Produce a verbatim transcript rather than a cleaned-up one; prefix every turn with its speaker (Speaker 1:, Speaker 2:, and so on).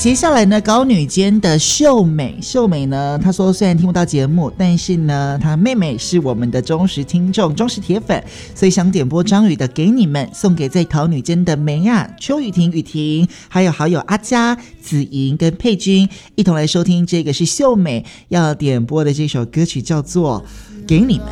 Speaker 1: 接下来呢，高女监的秀美，秀美呢，她说虽然听不到节目，但是呢，她妹妹是我们的忠实听众、忠实铁粉，所以想点播张宇的《给你们》，送给在桃女监的梅亚、邱雨婷、雨婷，还有好友阿佳、子莹跟佩君，一同来收听。这个是秀美要点播的这首歌曲，叫做《给你们》。